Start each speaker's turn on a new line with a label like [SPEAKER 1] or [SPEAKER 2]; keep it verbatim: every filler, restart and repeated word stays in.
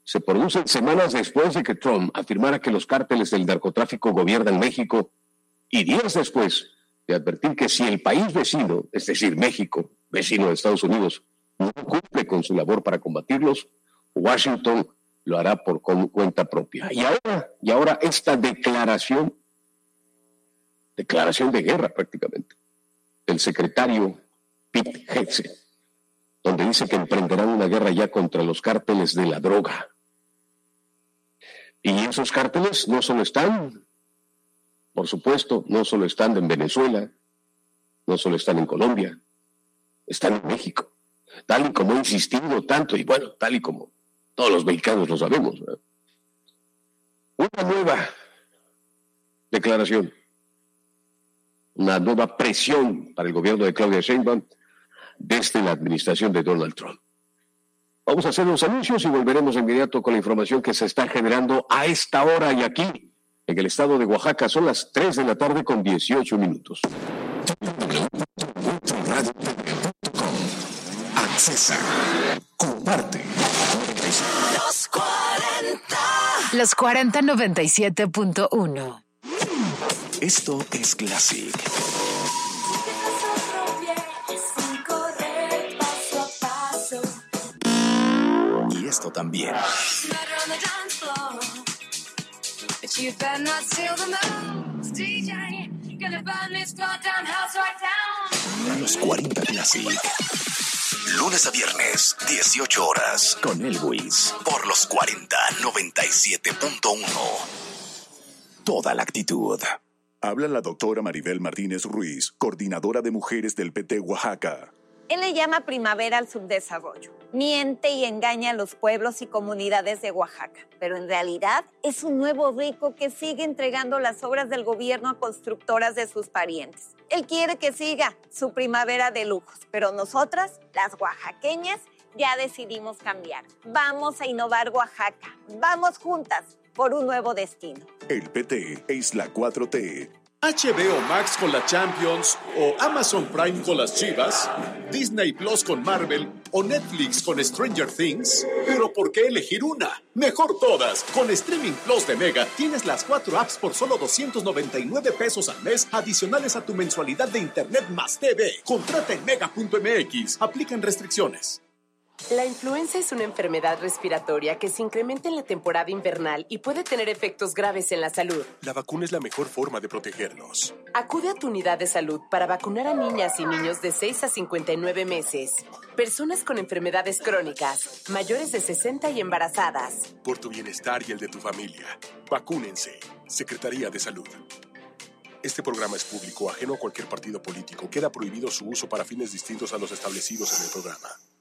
[SPEAKER 1] se producen semanas después de que Trump afirmara que los cárteles del narcotráfico gobiernan México y días después de advertir que si el país vecino, es decir, México, vecino de Estados Unidos, no cumple con su labor para combatirlos, Washington lo hará por cuenta propia. Y ahora, y ahora esta declaración, declaración de guerra prácticamente, del secretario Pete Hegseth, donde dice que emprenderán una guerra ya contra los cárteles de la droga. Y esos cárteles no solo están, por supuesto, no solo están en Venezuela, no solo están en Colombia, están en México, tal y como he insistido tanto, y bueno, tal y como todos los mexicanos lo sabemos, ¿verdad? Una nueva declaración, una nueva presión para el gobierno de Claudia Sheinbaum desde la administración de Donald Trump. Vamos a hacer los anuncios y volveremos de inmediato con la información que se está generando a esta hora y aquí, en el estado de Oaxaca. Son las tres de la tarde con dieciocho minutos.
[SPEAKER 2] Accesa, comparte.
[SPEAKER 3] Los cuarenta.
[SPEAKER 4] Los cuarenta noventa y siete punto uno.
[SPEAKER 2] Esto es Classic. Y esto también. Los cuarenta Classic. Lunes a viernes, dieciocho horas, con Elwis. Por los cuarenta noventa y siete punto uno. Toda la actitud.
[SPEAKER 5] Habla la doctora Maribel Martínez Ruiz, coordinadora de mujeres del P T Oaxaca.
[SPEAKER 6] Él le llama primavera al subdesarrollo. Miente y engaña a los pueblos y comunidades de Oaxaca. Pero en realidad es un nuevo rico que sigue entregando las obras del gobierno a constructoras de sus parientes. Él quiere que siga su primavera de lujos, pero nosotras, las oaxaqueñas, ya decidimos cambiar. Vamos a innovar Oaxaca. Vamos juntas por un nuevo destino.
[SPEAKER 5] El P T es la cuatro T.
[SPEAKER 7] H B O Max con la Champions, o Amazon Prime con las Chivas, Disney Plus con Marvel, o Netflix con Stranger Things. ¿Pero por qué elegir una? Mejor todas. Con Streaming Plus de Mega tienes las cuatro apps por solo doscientos noventa y nueve pesos al mes, adicionales a tu mensualidad de Internet más T V. Contrata en mega punto m x. Aplican restricciones.
[SPEAKER 8] La influenza es una enfermedad respiratoria que se incrementa en la temporada invernal y puede tener efectos graves en la salud.
[SPEAKER 7] La vacuna es la mejor forma de protegernos.
[SPEAKER 8] Acude a tu unidad de salud para vacunar a niñas y niños de seis a cincuenta y nueve meses, personas con enfermedades crónicas, mayores de sesenta y embarazadas.
[SPEAKER 7] Por tu bienestar y el de tu familia, vacúnense. Secretaría de Salud. Este programa es público, ajeno a cualquier partido político. Queda prohibido su uso para fines distintos a los establecidos en el programa.